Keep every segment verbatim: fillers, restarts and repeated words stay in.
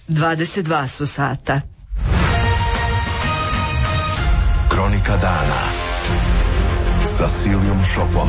dvadeset dva su sata. Kronika dana sa Silijom Šopom.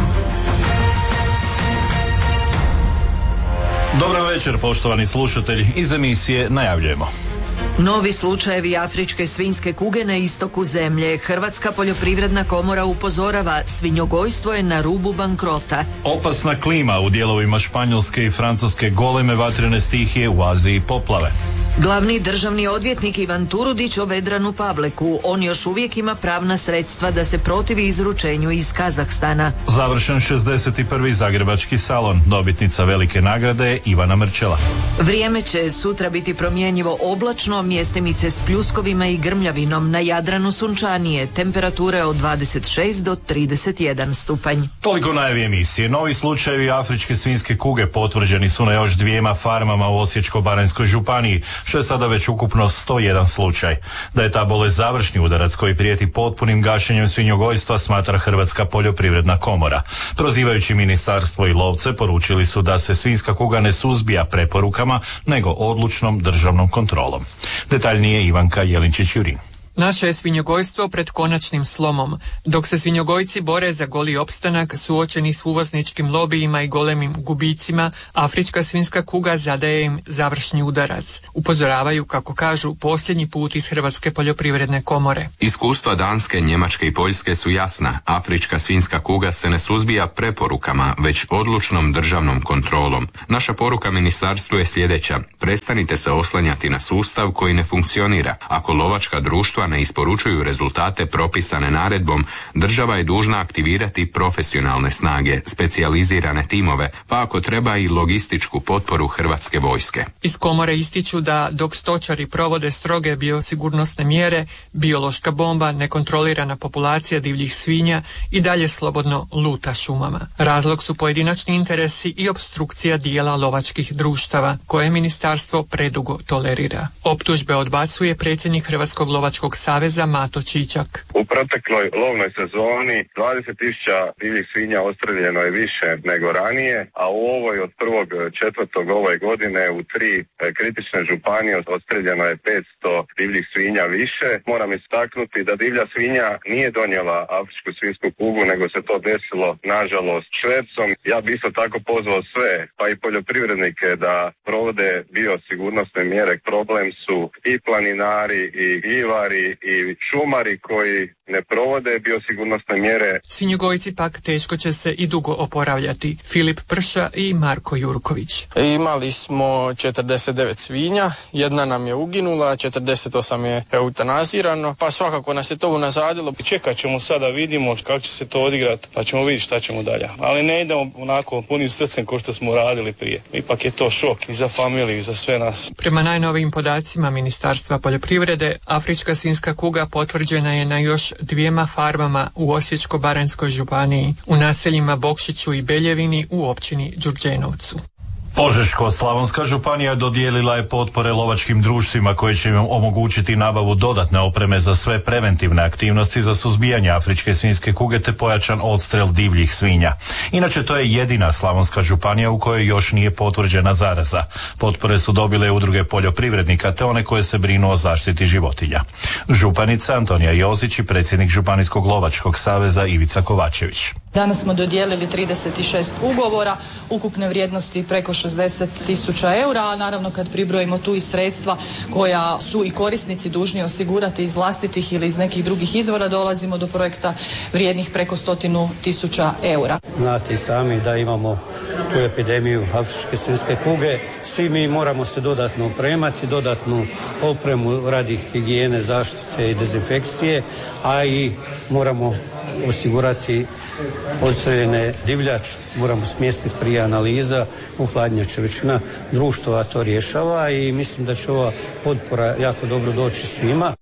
Dobar večer, poštovani slušatelji. Iz emisije najavljujemo. Novi slučajevi afričke svinjske kuge na istoku zemlje. Hrvatska poljoprivredna komora upozorava, svinjogojstvo je na rubu bankrota. Opasna klima u dijelovima Španjolske i Francuske, goleme vatrene stihije, u Aziji poplave. Glavni državni odvjetnik Ivan Turudić o Vedranu Pavleku. On još uvijek ima pravna sredstva da se protivi izručenju iz Kazahstana. Završen šezdeset prvi zagrebački salon. Dobitnica velike nagrade je Ivana Mrčela. Vrijeme će sutra biti promjenjivo oblačno, mjestimice s pljuskovima i grmljavinom. Na Jadranu sunčanije, temperature od dvadeset šest do trideset jedan stupanj. Toliko najavi emisije. Novi slučajevi afričke svinjske kuge potvrđeni su na još dvijema farmama u Osječko-baranjskoj županiji, što je sada već ukupno sto jedan slučaj. Da je ta bolest završni udarac koji prijeti potpunim gašenjem svinjogojstva, smatra Hrvatska poljoprivredna komora. Prozivajući ministarstvo i lovce, poručili su da se svinjska kuga ne suzbija preporukama, nego odlučnom državnom kontrolom. Detaljnije Ivanka Jelinčić-Jurin. Naše je svinjogojstvo pred konačnim slomom. Dok se svinjogojci bore za goli opstanak, suočeni s uvozničkim lobijima i golemim gubicima, afrička svinjska kuga zadaje im završni udarac. Upozoravaju, kako kažu, posljednji put iz Hrvatske poljoprivredne komore. Iskustva Danske, Njemačke i Poljske su jasna. Afrička svinjska kuga se ne suzbija preporukama, već odlučnom državnom kontrolom. Naša poruka ministarstvu je sljedeća: prestanite se oslanjati na sustav koji ne funkcionira. Ako lovačka društva ne isporučuju rezultate propisane naredbom, država je dužna aktivirati profesionalne snage, specijalizirane timove, pa ako treba i logističku potporu Hrvatske vojske. Iz komore ističu da dok stočari provode stroge biosigurnosne mjere, biološka bomba, nekontrolirana populacija divljih svinja i dalje slobodno luta šumama. Razlog su pojedinačni interesi i opstrukcija dijela lovačkih društava, koje ministarstvo predugo tolerira. Optužbe odbacuje predsjednik Hrvatskog lovačkog saveza Mato Čičak. U protekloj lovnoj sezoni dvadeset tisuća divljih svinja ostreljeno je više nego ranije, a u ovoj od prvog četvrtog ove godine u tri kritične županije ostreljeno je petsto divljih svinja više. Moram istaknuti da divlja svinja nije donijela afričku svinjsku kugu, nego se to desilo nažalost švercom. Ja bih isto tako pozvao sve, pa i poljoprivrednike, da provode biosigurnosne mjere. Problem su i planinari i gljivari i šumari koji ne provode biosigurnosne mjere. Svinjogojci pak teško će se i dugo oporavljati. Filip Prša i Marko Jurković. Imali smo četrdeset devet svinja, jedna nam je uginula, četrdeset osam je eutanazirano, pa svakako nas je to unazadilo. Čekat ćemo sada, vidimo kako će se to odigrati, pa ćemo vidjeti šta ćemo dalje. Ali ne idemo onako punim srcem kao što smo radili prije. Ipak je to šok i za familiju i za sve nas. Prema najnovijim podacima Ministarstva poljoprivrede, afrička svinjska kuga potvrđena je na još dvijema farmama u Osječko-baranjskoj županiji, u naseljima Bokšiću i Beljevini u općini Đurđenovcu. Požeško-slavonska županija dodijelila je potpore lovačkim društvima koje će im omogućiti nabavu dodatne opreme za sve preventivne aktivnosti za suzbijanje afričke svinjske kuge te pojačan odstrel divljih svinja. Inače, to je jedina slavonska županija u kojoj još nije potvrđena zaraza. Potpore su dobile udruge poljoprivrednika te one koje se brinu o zaštiti životinja. Županica Antonija Jozić i predsjednik Županijskog lovačkog saveza Ivica Kovačević. Danas smo dodijelili trideset šest ugovora, ukupne vrijednosti preko šezdeset tisuća eura, a naravno kad pribrojimo tu i sredstva koja su i korisnici dužni osigurati iz vlastitih ili iz nekih drugih izvora, dolazimo do projekta vrijednih preko stotinu tisuća eura. Znate i sami da imamo tu epidemiju afričke svinjske kuge, svi mi moramo se dodatno opremati, dodatnu opremu radi higijene, zaštite i dezinfekcije, a i moramo osigurati odstreljene divljač, moramo smjestiti prije analiza u hladnjače. Većina društva to rješava i mislim da će ova potpora jako dobro doći svima.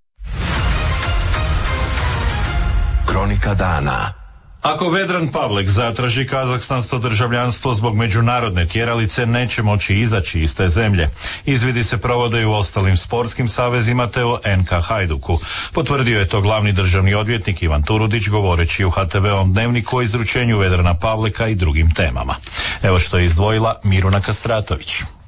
Kronika dana. Ako Vedran Pavlek zatraži kazahstansko državljanstvo zbog međunarodne tjeralice, neće moći izaći iz te zemlje. Izvidi se provode u ostalim sportskim savezima te u en ka Hajduku. Potvrdio je to glavni državni odvjetnik Ivan Turudić govoreći u ha te ve-ovom dnevniku o izručenju Vedrana Pavleka i drugim temama. Evo što je izdvojila Miruna Kastratović.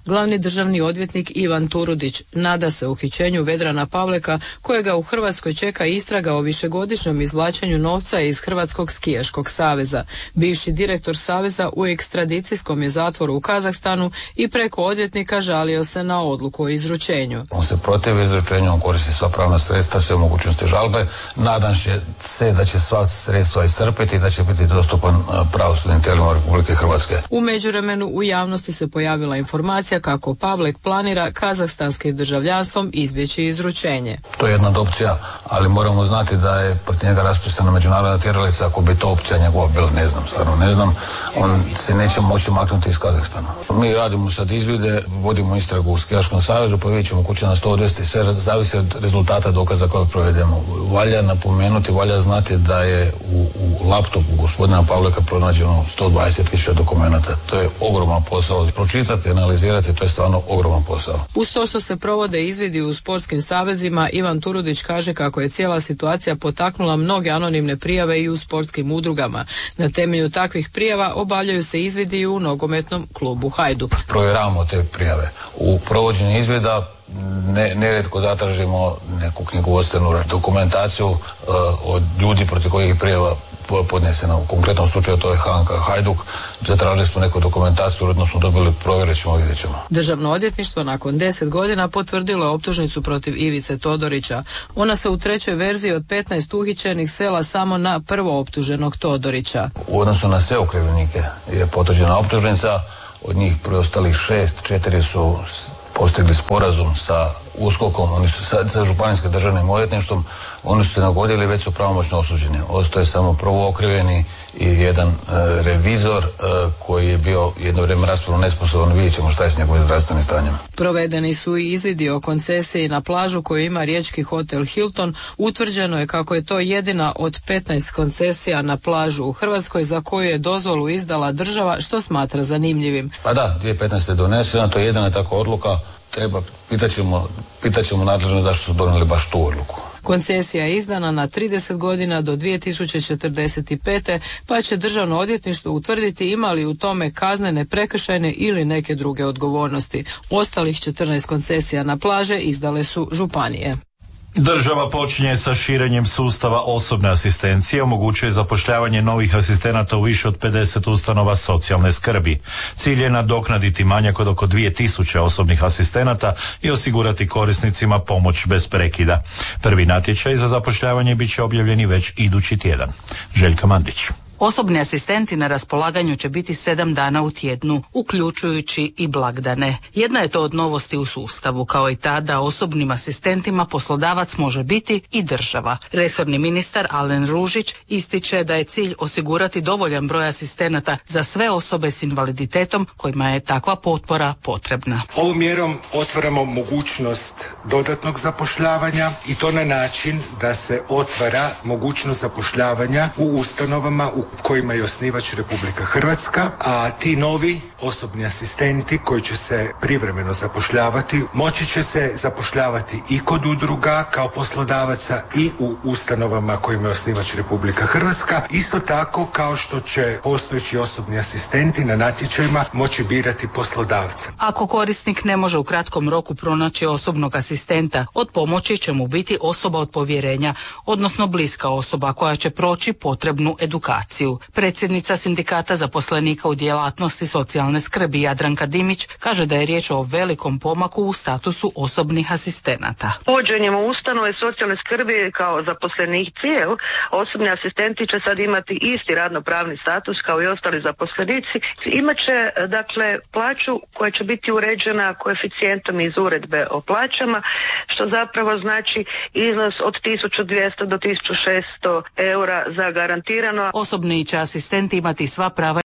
Glavni državni odvjetnik Ivan Turudić nada se uhićenju Vedrana Pavleka, kojega u Hrvatskoj čeka istraga o višegodišnjem izvlačenju novca iz Hrvatskog skijaškog saveza. Bivši direktor saveza u ekstradicijskom je zatvoru u Kazahstanu i preko odvjetnika žalio se na odluku o izručenju. On se protivi izručenju, on koristi sva pravna sredstva, sve mogućnosti žalbe. Nadam se da će sva sredstva iscrpiti i da će biti dostupan pravosudnim tijelima Republike Hrvatske. U međuvremenu u javnosti se pojavila informacija kako Pavlek planira kazahstanskim državljanstvom izbjeći izručenje. To je jedna od opcija, ali moramo znati da je protiv njega raspisana međunarodna tjeralica. Ako bi to opcija njegova bila, ne znam, stvarno ne znam, on se neće moći maknuti iz Kazahstana. Mi radimo sad izvide, vodimo istragu u Skijaškom savezu, pa vidjet ćemo kuće nas to odvesti, sve zavisi od rezultata dokaza kojeg provedemo. Valja napomenuti, valja znati da je u, u laptopu gospodina Pavleka pronađeno sto dvadeset tisuća dokumenata. To je ogroman posao. Pročitati, analizirati, to je stvarno ogroman posao. Uz to što se provode izvidi u sportskim savezima, Ivan Turudić kaže kako je cijela situacija potaknula mnoge anonimne prijave i u sportskim udrugama. Na temelju takvih prijava obavljaju se izvidi i u nogometnom klubu Hajduk. Provjeravamo te prijave. U provođenju izvida ne, nerijetko zatražimo neku knjigovodstvenu dokumentaciju uh, od ljudi protiv kojih je prijava podnesena. U konkretnom slučaju to je Hanka Hajduk. Zatražili smo neku dokumentaciju, uredno smo dobili, provjerit ćemo, vidjet ćemo. Državno odvjetništvo nakon deset godina potvrdilo je optužnicu protiv Ivice Todorića. Ona se u trećoj verziji od petnaest uhićenih svela samo na prvo optuženog Todorića. U odnosu na sve okrivljenike je potvrđena optužnica, od njih preostalih šest, četiri su postigli sporazum sa uskokom, oni su sa, sa županijskim državnim odvjetništvom, oni su se nagodili, već su pravomoćno osuđeni. Ostaje samo prvo okrivljeni i jedan e, revizor e, koji je bio jedno vrijeme raspravno nesposoban. Vidjet ćemo šta je s njegovim zdravstvenim stanjem. Provedeni su i izvidi o koncesiji na plažu koju ima riječki hotel Hilton. Utvrđeno je kako je to jedina od petnaest koncesija na plažu u Hrvatskoj za koju je dozvolu izdala država, što smatra zanimljivim. Pa da, dvije tisuće petnaeste. donesena, to je jedina takva odluka. Treba, pitat ćemo, pitat ćemo nadležno zašto su donijeli baš tu odluku. Koncesija je izdana na trideset godina do dvije tisuće četrdeset pete. pa će državno odvjetništvo utvrditi ima li u tome kaznene, prekršajne ili neke druge odgovornosti. Ostalih četrnaest koncesija na plaže izdale su županije. Država počinje sa širenjem sustava osobne asistencije, omogućuje zapošljavanje novih asistenata u više od pedeset ustanova socijalne skrbi. Cilj je nadoknaditi manjak od oko dvije tisuće osobnih asistenata i osigurati korisnicima pomoć bez prekida. Prvi natječaj za zapošljavanje bit će objavljeni već idući tjedan. Željka Mandić. Osobni asistenti na raspolaganju će biti sedam dana u tjednu, uključujući i blagdane. Jedna je to od novosti u sustavu, kao i ta da osobnim asistentima poslodavac može biti i država. Resorni ministar Alen Ružić ističe da je cilj osigurati dovoljan broj asistenata za sve osobe s invaliditetom kojima je takva potpora potrebna. Ovom mjerom otvaramo mogućnost dodatnog zapošljavanja i to na način da se otvara mogućnost zapošljavanja u ustanovama u kojima je osnivač Republika Hrvatska, a ti novi osobni asistenti koji će se privremeno zapošljavati moći će se zapošljavati i kod udruga kao poslodavaca i u ustanovama kojima je osnivač Republika Hrvatska, isto tako kao što će postojeći osobni asistenti na natječajima moći birati poslodavca. Ako korisnik ne može u kratkom roku pronaći osobnog asistenta, od pomoći će mu biti osoba od povjerenja, odnosno bliska osoba koja će proći potrebnu edukaciju. Predsjednica sindikata zaposlenika u djelatnosti socijalne skrbi Jadranka Dimić kaže da je riječ o velikom pomaku u statusu osobnih asistenata. Uvođenjem u ustanove socijalne skrbi kao zaposlenici, osobni asistenti će sad imati isti radno-pravni status kao i ostali zaposlenici. Imaće dakle plaću koja će biti uređena koeficijentom iz uredbe o plaćama, što zapravo znači iznos od tisuću dvjesto do tisuću šesto eura za garantirano. Osobni će asistenti imati sva prava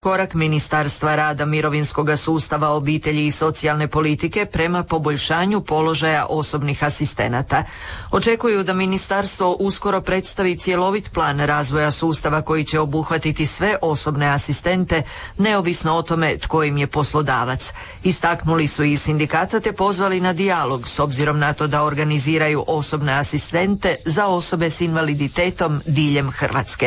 korak Ministarstva rada, mirovinskog sustava, obitelji i socijalne politike prema poboljšanju položaja osobnih asistenata. Očekuju da ministarstvo uskoro predstavi cjelovit plan razvoja sustava koji će obuhvatiti sve osobne asistente, neovisno o tome tko im je poslodavac. Istaknuli su i sindikata te pozvali na dijalog s obzirom na to da organiziraju osobne asistente za osobe s invaliditetom diljem Hrvatske.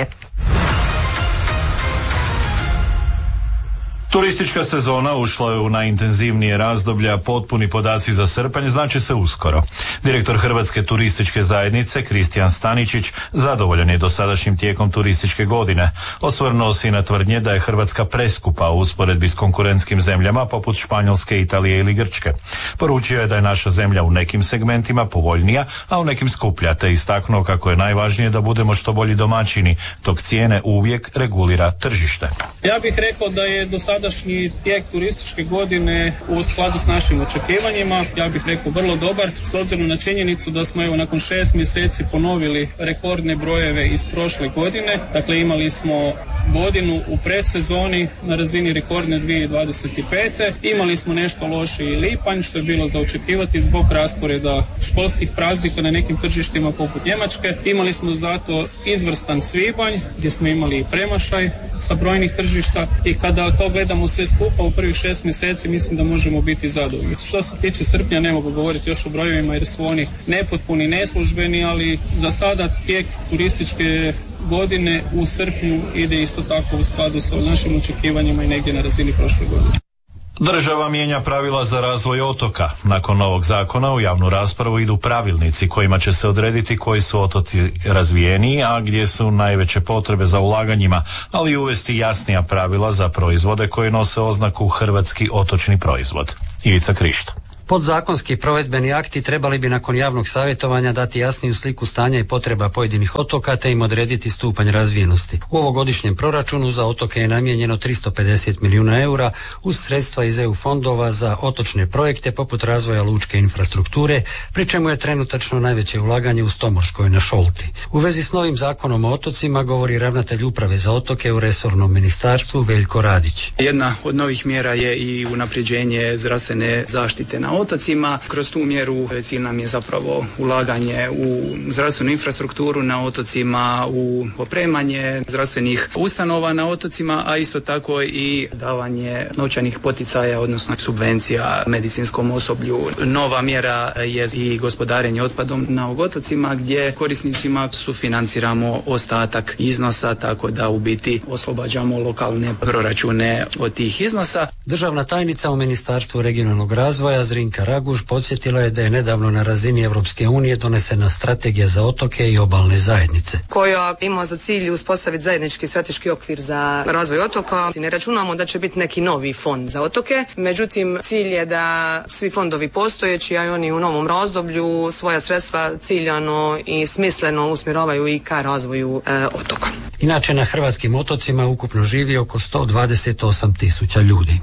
Turistička sezona ušla je u najintenzivnije razdoblje, a potpuni podaci za srpanj znači se uskoro. Direktor Hrvatske turističke zajednice Kristijan Staničić zadovoljan je dosadašnjim tijekom turističke godine. Osvrnuo se i na tvrdnje da je Hrvatska preskupa u usporedbi s konkurentskim zemljama poput Španjolske, Italije ili Grčke. Poručio je da je naša zemlja u nekim segmentima povoljnija, a u nekim skuplja, te istaknuo kako je najvažnije da budemo što bolji domaćini, dok cijene uvijek regulira tržište. Ja bih rekao da je do sadašnji tijek turističke godine u skladu s našim očekivanjima, ja bih rekao vrlo dobar, s obzirom na činjenicu da smo evo nakon šest mjeseci ponovili rekordne brojeve iz prošle godine. Dakle, imali smo godinu u predsezoni na razini rekordne dvije tisuće dvadeset pete. Imali smo nešto lošiji lipanj, što je bilo za očekivati zbog rasporeda školskih praznika na nekim tržištima poput Njemačke. Imali smo zato izvrstan svibanj gdje smo imali premašaj sa brojnih tržišta i kada to gledamo sve skupa u prvih šest mjeseci mislim da možemo biti zadovoljni. Što se tiče srpnja ne mogu govoriti još o brojevima jer su oni nepotpuni, neslužbeni, ali za sada tijek turističke godine u srpnju ide isto tako u skladu sa našim očekivanjima i negdje na razini prošle godine. Država mijenja pravila za razvoj otoka. Nakon novog zakona u javnu raspravu idu pravilnici kojima će se odrediti koji su otoci razvijeniji, a gdje su najveće potrebe za ulaganjima, ali i uvesti jasnija pravila za proizvode koje nose oznaku hrvatski otočni proizvod. Ivica Krišto. Podzakonski provedbeni akti trebali bi nakon javnog savjetovanja dati jasniju sliku stanja i potreba pojedinih otoka te im odrediti stupanj razvijenosti. U ovogodišnjem proračunu za otoke je namijenjeno tristo pedeset milijuna eura uz sredstva iz E U fondova za otočne projekte poput razvoja lučke infrastrukture, pri čemu je trenutačno najveće ulaganje u Stomorskoj na Šolti. U vezi s novim zakonom o otocima govori ravnatelj uprave za otoke u resornom ministarstvu Veljko Radić. Jedna od novih mjera je i unapređenje zdravstvene zaštite na otocima. Kroz tu mjeru cilj nam je zapravo ulaganje u zdravstvenu infrastrukturu na otocima, u opremanje zdravstvenih ustanova na otocima, a isto tako i davanje novčanih poticaja, odnosno subvencija medicinskom osoblju. Nova mjera je i gospodarenje otpadom na otocima gdje korisnicima sufinanciramo ostatak iznosa, tako da u biti oslobađamo lokalne proračune od tih iznosa. Državna tajnica u Ministarstvu regionalnog razvoja Zrinka Raguž podsjetila je da je nedavno na razini Europske unije donesena strategija za otoke i obalne zajednice, koja ima za cilj uspostaviti zajednički strateški okvir za razvoj otoka. Ne računamo da će biti neki novi fond za otoke, međutim cilj je da svi fondovi postojeći, a i oni u novom razdoblju svoja sredstva ciljano i smisleno usmjeravaju i ka razvoju e, otoka. Inače na hrvatskim otocima ukupno živi oko sto dvadeset osam tisuća ljudi.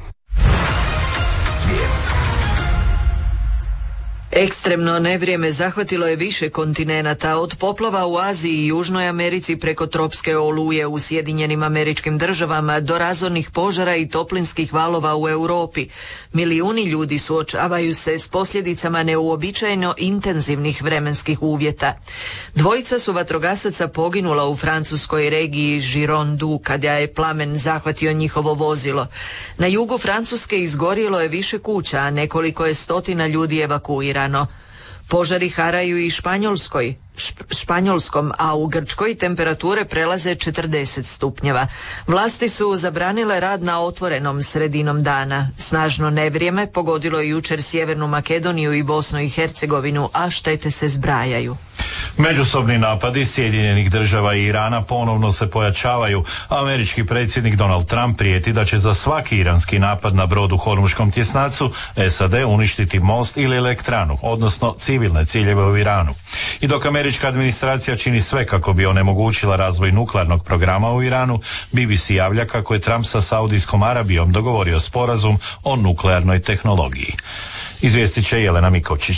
Ekstremno nevrijeme zahvatilo je više kontinenata, od poplava u Aziji i Južnoj Americi preko tropske oluje u Sjedinjenim Američkim Državama do razornih požara i toplinskih valova u Europi. Milijuni ljudi suočavaju se s posljedicama neuobičajeno intenzivnih vremenskih uvjeta. Dvojica su vatrogasaca poginula u francuskoj regiji Girondu kada je plamen zahvatio njihovo vozilo. Na jugu Francuske izgorjelo je više kuća, a nekoliko je stotina ljudi evakuirano. Požari haraju i Španjolskoj, šp- Španjolskom, a u Grčkoj temperature prelaze četrdeset stupnjeva. Vlasti su zabranile rad na otvorenom sredinom dana. Snažno nevrijeme pogodilo je jučer Sjevernu Makedoniju i Bosnu i Hercegovinu, a štete se zbrajaju. Međusobni napadi Sjedinjenih Država i Irana ponovno se pojačavaju. Američki predsjednik Donald Trump prijeti da će za svaki iranski napad na brod u Hormuškom tjesnacu S A D uništiti most ili elektranu, odnosno civilne ciljeve u Iranu. I dok američka administracija čini sve kako bi onemogućila razvoj nuklearnog programa u Iranu, B B C javlja kako je Trump sa Saudijskom Arabijom dogovorio sporazum o nuklearnoj tehnologiji. Izvijestit će Jelena Mikovčić.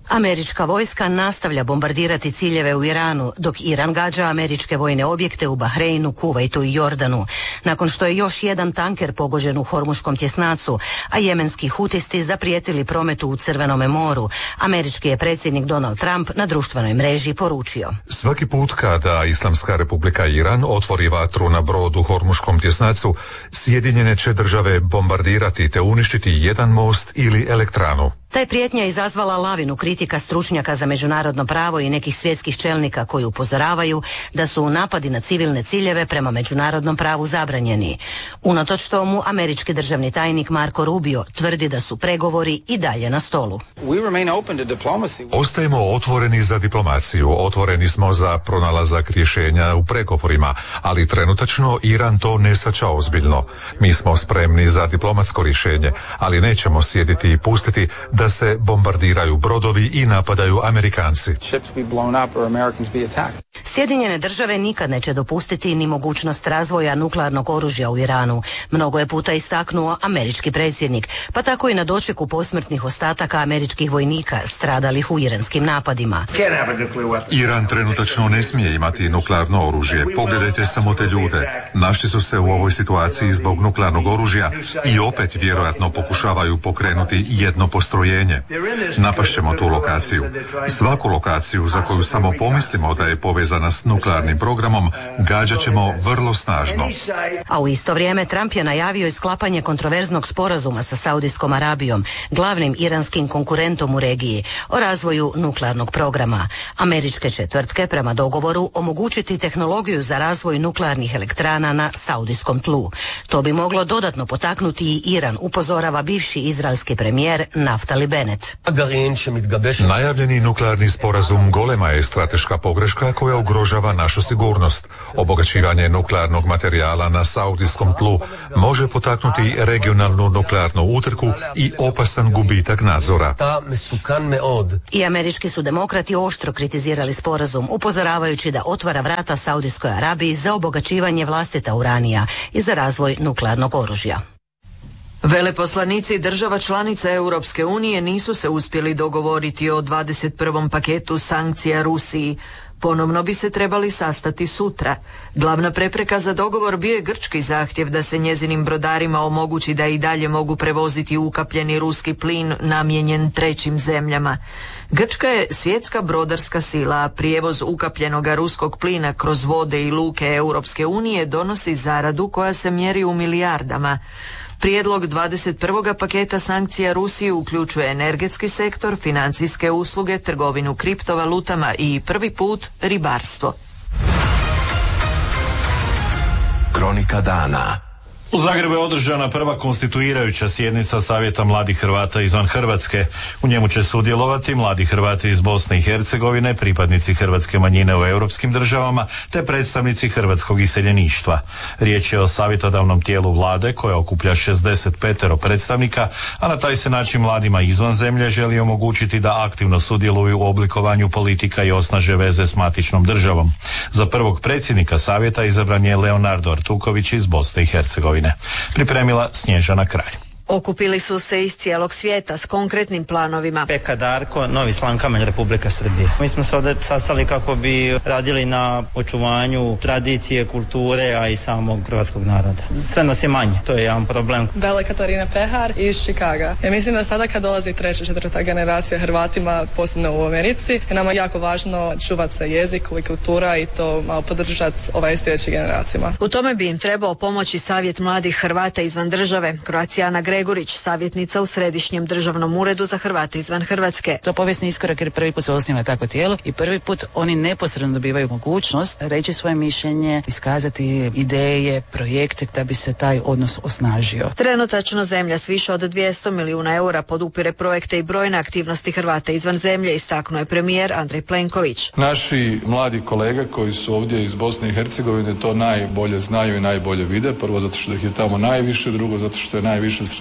Američka vojska nastavlja bombardirati ciljeve u Iranu, dok Iran gađa američke vojne objekte u Bahreinu, Kuvajtu i Jordanu. Nakon što je još jedan tanker pogođen u Hormuškom tjesnacu, a jemenski hutisti zaprijetili prometu u Crvenome moru, američki je predsjednik Donald Trump na društvenoj mreži poručio: svaki put kada Islamska republika Iran otvori vatru na brod u Hormuškom tjesnacu, Sjedinjene će države bombardirati te uništiti jedan most ili elektranu. Ta je prijetnja izazvala lavinu kritika stručnjaka za međunarodno pravo i nekih svjetskih čelnika koji upozoravaju da su napadi na civilne ciljeve prema međunarodnom pravu zabranjeni. Unatoč tomu, američki državni tajnik Marco Rubio tvrdi da su pregovori i dalje na stolu. Ostajemo otvoreni za diplomaciju, otvoreni smo za pronalazak rješenja u pregovorima, ali trenutačno Iran to ne shvaća ozbiljno. Mi smo spremni za diplomatsko rješenje, ali nećemo sjediti i pustiti da se bombardiraju brodovi i napadaju Amerikanci. Sjedinjene države nikad neće dopustiti ni mogućnost razvoja nuklearnog oružja u Iranu. Mnogo je puta istaknuo američki predsjednik, pa tako i na dočeku posmrtnih ostataka američkih vojnika stradalih u iranskim napadima. Iran trenutačno ne smije imati nuklearno oružje. Pogledajte samo te ljude. Našli su se u ovoj situaciji zbog nuklearnog oružja i opet vjerojatno pokušavaju pokrenuti jedno postrojenje. Napašćemo tu lokaciju. Svaku lokaciju za koju samo pomislimo da je povezana s nuklearnim programom gađat ćemo vrlo snažno. A u isto vrijeme Trump je najavio i sklapanje kontroverznog sporazuma sa Saudijskom Arabijom, glavnim iranskim konkurentom u regiji, o razvoju nuklearnog programa. Američke će tvrtke prema dogovoru omogućiti tehnologiju za razvoj nuklearnih elektrana na saudijskom tlu. To bi moglo dodatno potaknuti i Iran, upozorava bivši izraelski premijer Naftali Bennett. Najavljeni nuklearni sporazum golema je strateška pogreška koja ugrožava našu sigurnost. Obogaćivanje nuklearnog materijala na saudijskom tlu može potaknuti regionalnu nuklearnu utrku i opasan gubitak nadzora. I američki su demokrati oštro kritizirali sporazum, upozoravajući da otvara vrata Saudijskoj Arabiji za obogaćivanje vlastita uranija i za razvoj nuklearnog oružja. Veleposlanici država članica Europske unije nisu se uspjeli dogovoriti o dvadeset prvom paketu sankcija Rusiji. Ponovno bi se trebali sastati sutra. Glavna prepreka za dogovor bio je grčki zahtjev da se njezinim brodarima omogući da i dalje mogu prevoziti ukapljeni ruski plin namijenjen trećim zemljama. Grčka je svjetska brodarska sila, a prijevoz ukapljenoga ruskog plina kroz vode i luke Europske unije donosi zaradu koja se mjeri u milijardama. Prijedlog dvadeset prvog paketa sankcija Rusiji uključuje energetski sektor, financijske usluge, trgovinu kriptovalutama i prvi put ribarstvo. Kronika dana. U Zagrebu je održana prva konstituirajuća sjednica Savjeta mladih Hrvata izvan Hrvatske. U njemu će sudjelovati mladi Hrvati iz Bosne i Hercegovine, pripadnici hrvatske manjine u europskim državama, te predstavnici hrvatskog iseljeništva. Riječ je o savjetodavnom tijelu vlade koje okuplja šezdeset pet predstavnika, a na taj se način mladima izvan zemlje želi omogućiti da aktivno sudjeluju u oblikovanju politika i osnaže veze s matičnom državom. Za prvog predsjednika savjeta izabran je Leonardo Artuković iz Bosne i Hercegovine. Pripremila Snježana Kralj. Okupili su se iz cijelog svijeta s konkretnim planovima. Peka Darko, Novi Slankamen, Republika Srbije. Mi smo se ovdje sastali kako bi radili na očuvanju tradicije, kulture, a i samog hrvatskog naroda. Sve nas je manje, to je jedan problem. Bela Katarina Pehar iz Chicaga. Ja mislim da sada kad dolazi treća, četvrta generacija Hrvatima, posebno u Americi, je nama jako važno čuvati se jezik i kultura i to malo podržati ovaj sljedećim generacijama. U tome bi im trebao pomoći Savjet mladih Hrvata izvan države. Kroacijana Gregurić, savjetnica u Središnjem državnom uredu za Hrvate izvan Hrvatske. To je povijesni iskorak jer prvi put se osniva takvo tijelo i prvi put oni neposredno dobivaju mogućnost reći svoje mišljenje, iskazati ideje, projekte da bi se taj odnos osnažio. Trenutačno zemlja s više od dvjesto milijuna eura podupire projekte i brojne aktivnosti Hrvata izvan zemlje, istaknuo je premijer Andrej Plenković. Naši mladi kolege koji su ovdje iz Bosne i Hercegovine to najbolje znaju i najbolje vide. Prvo zato što ih je tamo najviše, drugo zato što je najviše sredstava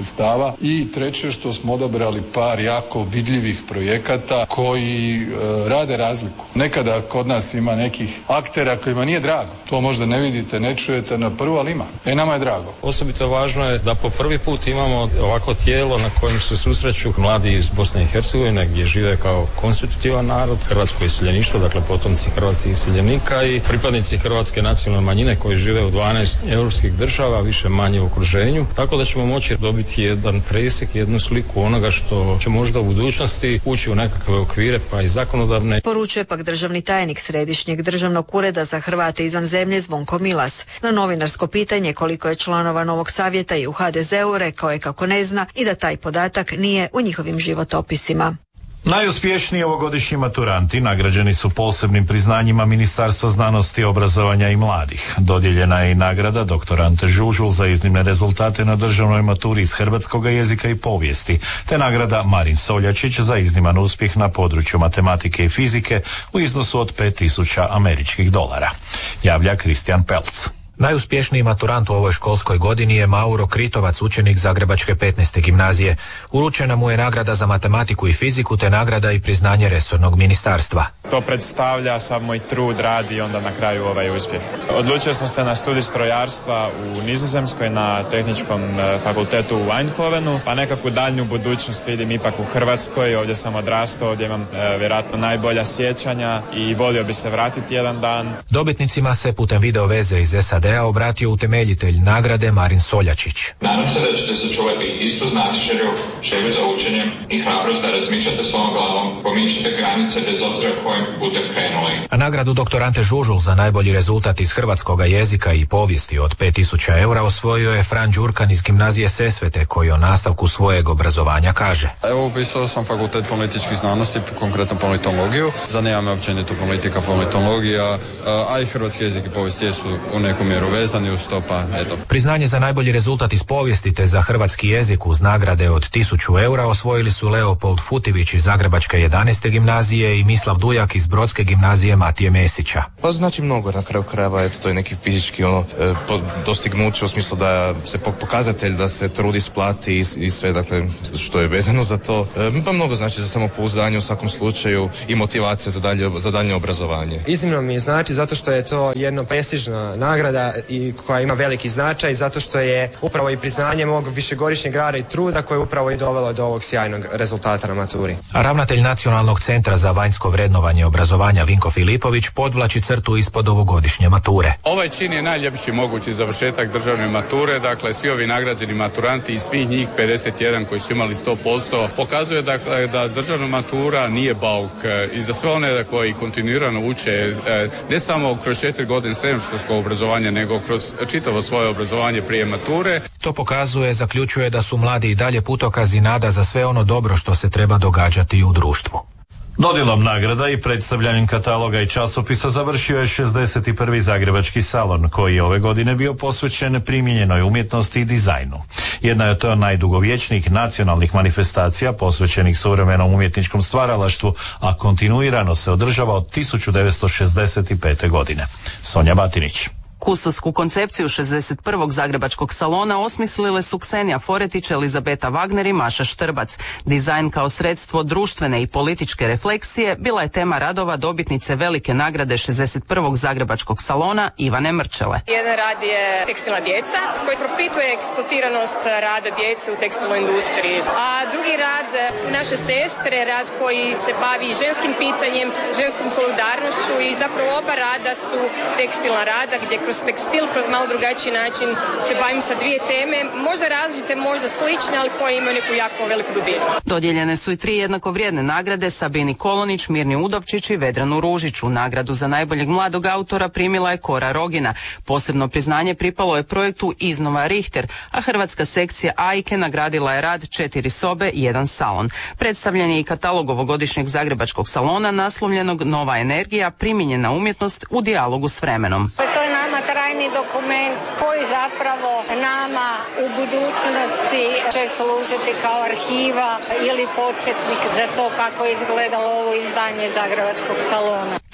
sredstava i treće što smo odabrali par jako vidljivih projekata koji e, rade razliku. Nekada kod nas ima nekih aktera kojima nije drago. To možda ne vidite, ne čujete na prvu, ali ima. E, nama je drago. Osobito važno je da po prvi put imamo ovako tijelo na kojem se susreću mladi iz Bosne i Hercegovine gdje žive kao konstitutivan narod, hrvatsko iseljeništvo, dakle potomci hrvatskih iseljenika i pripadnici hrvatske nacionalne manjine koji žive u dvanaest europskih država, više manje u okruženju. Tako da ćemo moći dobiti jedan presjek, jednu sliku onoga što će možda u budućnosti ući u nekakve okvire pa i zakonodavne. Poručuje pak državni tajnik Središnjeg državnog ureda za Hrvate izvan zemlje Zvonko Milas. Na novinarsko pitanje koliko je članova novog savjeta i u ha de zeu rekao je kako ne zna i da taj podatak nije u njihovim životopisima. Najuspješniji ovogodišnji maturanti nagrađeni su posebnim priznanjima Ministarstva znanosti, obrazovanja i mladih. Dodijeljena je i nagrada doktor Ante Žužul za iznimne rezultate na državnoj maturi iz hrvatskog jezika i povijesti, te nagrada Marin Soljačić za izniman uspjeh na području matematike i fizike u iznosu od pet tisuća američkih dolara. Javlja Kristijan Pelc. Najuspješniji maturant u ovoj školskoj godini je Mauro Kritovac, učenik Zagrebačke petnaeste gimnazije. Uručena mu je nagrada za matematiku i fiziku te nagrada i priznanje resornog ministarstva. To predstavlja sav moj trud, rad i onda na kraju ovaj uspjeh. Odlučio sam se na studij strojarstva u Nizozemskoj na tehničkom fakultetu u Eindhovenu, pa nekakvu daljnju budućnost vidim ipak u Hrvatskoj. Ovdje sam odrastao, ovdje imam e, vjerojatno najbolja sjećanja i volio bi se vratiti jedan dan. Dobitnicima se putem video veze iz es a de obratio utemeljitelj nagrade Marin Soljačić. Nadam se da ćete sačuvati istu znatiželju, želju za učenjem i hrabrost da razmišljate svojom glavom, pomičete granice bez obzira kojim putem krenuli. A nagradu doktor Ante Žužul za najbolji rezultat iz hrvatskoga jezika i povijesti od pet tisuća eura osvojio je Fran Đurkan iz gimnazije Sesvete, koji o nastavku svojeg obrazovanja kaže. Evo, upisao sam fakultet političkih znanosti, konkretno politologiju. Zanima me općenito politika, politologija, a i hrvatski jezik i povijest jesu u nekom mjeru vezani uz to, pa eto. Priznanje za najbolji rezultat iz povijesti te za hrvatski jezik uz nagrade od tisuću eura osvojili su Leopold Futivić iz Zagrebačke jedanaeste gimnazije i Mislav Dujak iz Brodske gimnazije Matije Mesića. Pa znači mnogo na kraju krajeva, eto, to je neki fizički ono, e, dostignuće u smislu da se pokazatelj da se trudi isplati i, i sve, dakle, što je vezano za to. E, pa mnogo znači za samopouzdanje u svakom slučaju i motivacija za dalje, za daljnje obrazovanje. Iznimno mi znači zato što je to jedna prestižna nagrada i koja ima veliki značaj, zato što je upravo i priznanje mog višegodišnjeg rada i truda koje je upravo i dovelo do ovog sjajnog rezultata na maturi. A ravnatelj Nacionalnog centra za vanjsko vrednovanje obrazovanja Vinko Filipović podvlači crtu ispod ovogodišnje mature. Ovaj čin je najljepši mogući završetak državne mature, dakle svi ovi nagrađeni maturanti i svih njih pedeset jedan koji su imali sto posto pokazuje dakle, da državna matura nije bauk i za sve one koji kontinuirano uče ne samo kroz četiri godine srednjoškolskog obrazovanja nego kroz čitavo svoje obrazovanje prije mature. To pokazuje, zaključuje da su mladi i dalje putokaz i nada za sve ono dobro što se treba događati u društvu. Dodjelom nagrada i predstavljanjem kataloga i časopisa završio je šezdeset prvi Zagrebački salon, koji je ove godine bio posvećen primijenjenoj umjetnosti i dizajnu. Jedna je to najdugovječnijih nacionalnih manifestacija posvećenih suvremenom umjetničkom stvaralaštvu, a kontinuirano se održava od tisuću devetsto šezdeset pete. godine. Sonja Batinić. Kustovsku koncepciju šezdeset prvog Zagrebačkog salona osmislile su Ksenija Foretić, Elizabeta Wagner i Maša Štrbac. Dizajn kao sredstvo društvene i političke refleksije bila je tema radova dobitnice velike nagrade šezdeset prvog Zagrebačkog salona Ivane Mrčele. Jedan rad je tekstilna djeca koji propituje eksploatiranost rada djece u tekstilnoj industriji. A drugi rad su naše sestre, rad koji se bavi ženskim pitanjem, ženskom solidarnošću i zapravo oba rada su tekstilna rada gdje kroz tekstil, kroz malo drugačiji način se bavim sa dvije teme, možda različite, možda slične, ali koje imaju neku jako veliku dubinu. Dodijeljene su i tri jednako vrijedne nagrade Sabini Kolonić, Mirni Udovčić i Vedranu Ružiću. Nagradu za najboljeg mladog autora primila je Kora Rogina. Posebno priznanje pripalo je projektu Iznova Richter, a hrvatska sekcija Ajke nagradila je rad Četiri sobe, jedan salon. Predstavljen je i katalog ovogodišnjeg Zagrebačkog salona naslovljenog Nova energija, primijenjena umjetnost u dijalogu s vremenom. To je nama trajni dokument koji zapravo nama u budućnosti će služiti kao arhiva ili podsjetnik za to kako je izgledalo ovo izdanje Zagrebačkog salona.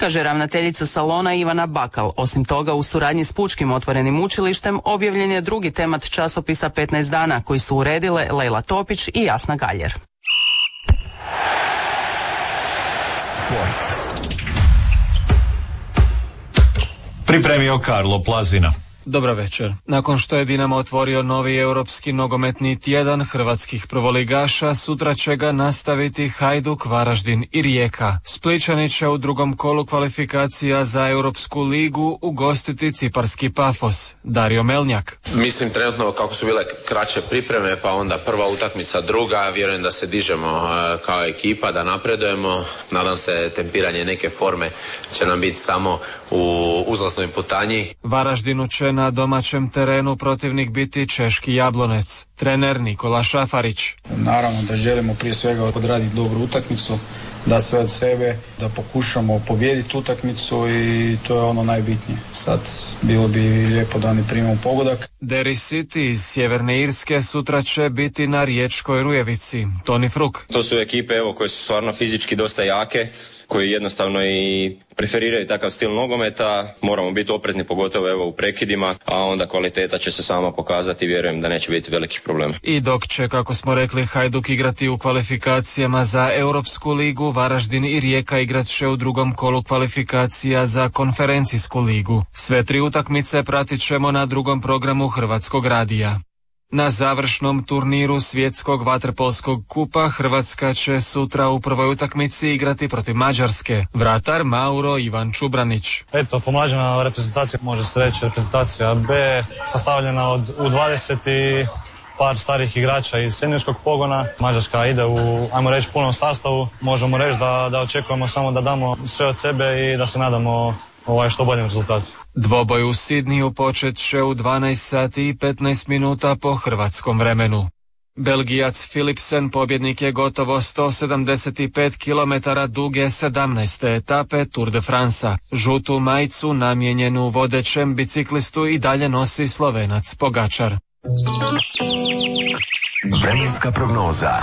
kaže ravnateljica salona Ivana Bakal. Osim toga, u suradnji s Pučkim otvorenim učilištem objavljen je drugi temat časopisa petnaest dana koji su uredile Lejla Topić i Jasna Galjer. Sport. Pripremio Karlo Plazina. Dobra večer. Nakon što je Dinamo otvorio novi europski nogometni tjedan hrvatskih prvoligaša, sutra će ga nastaviti Hajduk, Varaždin i Rijeka. Splićani će u drugom kolu kvalifikacija za Europsku ligu ugostiti ciparski Pafos. Dario Melnjak. Mislim trenutno kako su bile kraće pripreme, pa onda prva utakmica, druga, vjerujem da se dižemo kao ekipa, da napredujemo. Nadam se tempiranje neke forme će nam biti samo u uzlasnoj putanji. Varaždinu će na domaćem terenu protivnik biti češki Jablonec. Trener Nikola Šafarić. Naravno da želimo prije svega odraditi dobru utakmicu, da sve od sebe, da pokušamo pobijediti utakmicu i to je ono najbitnije. Sad bilo bi lijepo da ne primimo pogodak. Derry City iz Sjeverne Irske sutra će biti na Riječkoj Rujevici. Toni Fruk. To su ekipe evo koje su stvarno fizički dosta jake, koji jednostavno i preferiraju takav stil nogometa. Moramo biti oprezni, pogotovo evo u prekidima, a onda kvaliteta će se sama pokazati i vjerujem da neće biti velikih problema. I dok će, kako smo rekli, Hajduk igrati u kvalifikacijama za Europsku ligu, Varaždin i Rijeka igrat će u drugom kolu kvalifikacija za Konferencijsku ligu. Sve tri utakmice pratit ćemo na drugom programu Hrvatskog radija. Na završnom turniru svjetskog vaterpolskog kupa Hrvatska će sutra u prvoj utakmici igrati protiv Mađarske. Vratar Mauro Ivan Čubranić. Eto, pomlađena reprezentacija, može se reći reprezentacija B, sastavljena od U dvadeset i par starih igrača iz seniorskog pogona. Mađarska ide u, ajmo reći, punom sastavu. Možemo reći da, da očekujemo samo da damo sve od sebe i da se nadamo ovaj što boljem rezultatu. Dvoboj u Sidniju počet će u dvanaest sati i petnaest minuta po hrvatskom vremenu. Belgijac Philipsen pobjednik je gotovo sto sedamdeset pet kilometara duge sedamnaeste etape Tour de France-a. Žutu majicu namijenjenu vodećem biciklistu i dalje nosi Slovenac Pogačar. Vremenska prognoza.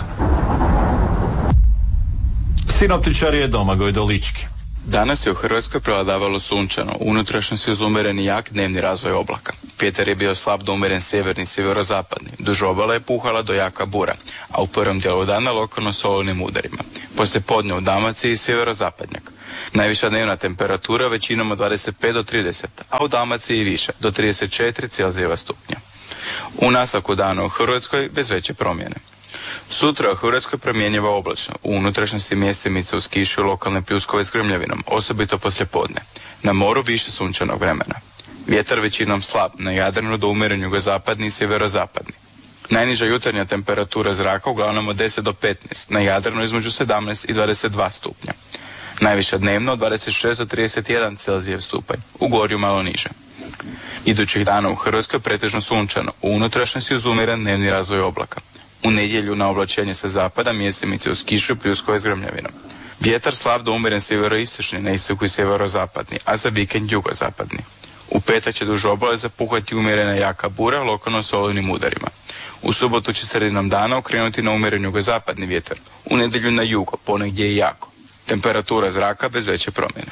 Sinoptičar je Domagoj Dolički. Danas je u Hrvatskoj prevladavalo sunčano, u unutrašnjosti uz umeren i jak dnevni razvoj oblaka. Vjetar je bio slab do umeren sjeverni i sjeverozapadni. Duž obala je puhala do jaka bura, a u prvom dijelu dana lokalno s olujnim udarima. Poslije podne u Dalmaciji i sjeverozapadnjak. Najviša dnevna temperatura većinom od dvadeset pet do trideset, a u Dalmaciji i više, do trideset četiri Celzijeva stupnja. U nastavku dana u Hrvatskoj bez veće promjene. Sutra u Hrvatskoj promjenjivo oblačno, u unutrašnjosti mjestimice uz kišu i lokalne pljuskove s grmljavinom, osobito poslije podne. Na moru više sunčanog vremena. Vjetar većinom slab, na Jadranu do umjeren jugozapadni i sjeverozapadni. Najniža jutarnja temperatura zraka uglavnom od deset do petnaest, na Jadranu između sedamnaest i dvadeset dva stupnja. Najviša dnevno od dvadeset šest do trideset jedan Celzijev stupanj, u gorju malo niže. Idućih dana u Hrvatskoj pretežno sunčano, u unutrašnjosti uz umjeren dnevni razvoj oblaka. U nedjelju na oblačenje sa zapada mjestimice uz kišu i pljuskove s grmljavinom. Vjetar slab do umjeren sjeveroistočni, na istoku i sjeverozapadni, a za vikend jugozapadni. U petak će duž obale zapuhati umjerena jaka bura, lokalno s olujnim udarima. U subotu će sredinom dana okrenuti na umjeren jugozapadni vjetar. U nedjelju na jugo, ponegdje i jako. Temperatura zraka bez veće promjene.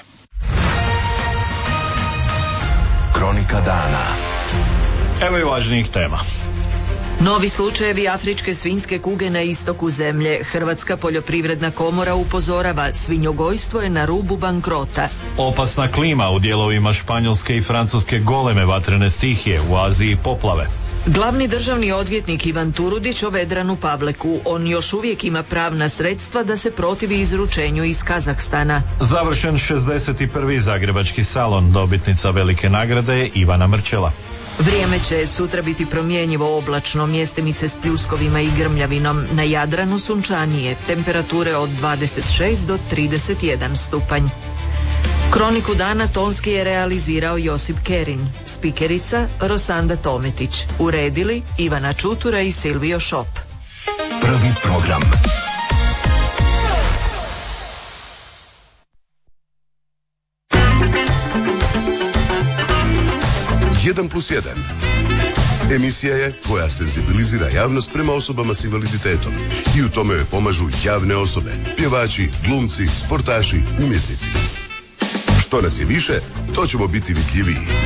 Kronika dana. Evo i važnijih tema. Novi slučajevi afričke svinjske kuge na istoku zemlje. Hrvatska poljoprivredna komora upozorava, svinjogojstvo je na rubu bankrota. Opasna klima u dijelovima Španjolske i Francuske, goleme vatrene stihije, u Aziji poplave. Glavni državni odvjetnik Ivan Turudić o Vedranu Pavleku. On još uvijek ima pravna sredstva da se protivi izručenju iz Kazahstana. Završen šezdeset prvi zagrebački salon. Dobitnica velike nagrade je Ivana Mrčela. Vrijeme će sutra biti promjenjivo oblačno, mjestimice s pljuskovima i grmljavinom. Na Jadranu sunčanije, temperature od dvadeset šest do trideset jedan stupanj. Kroniku dana tonski je realizirao Josip Kerin, spikerica Rosanda Tometić, uredili Ivana Čutura i Silvio Šop. Prvi program. jedan plus jedan. Emisija je koja senzibilizira javnost prema osobama s invaliditetom i u tome joj pomažu javne osobe, pjevači, glumci, sportaši, umjetnici. što nas je više, to ćemo biti vidljiviji.